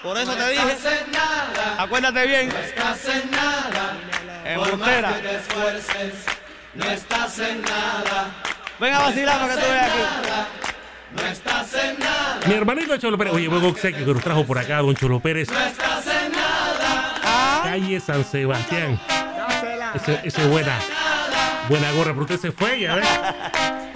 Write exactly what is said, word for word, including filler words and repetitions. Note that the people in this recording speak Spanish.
Por eso te dije, acuérdate bien. No estás en nada. Por más que te esfuerces, no estás en nada. Ven a vacilar para que tú veas aquí. No estás en nada. Mi hermanito Cholo Pérez. Oye, buen obsequio que nos trajo por acá, don Cholo Pérez. No estás en nada. Calle San Sebastián. Ese, ese buena, buena gorra, pero usted se fue, ya ves.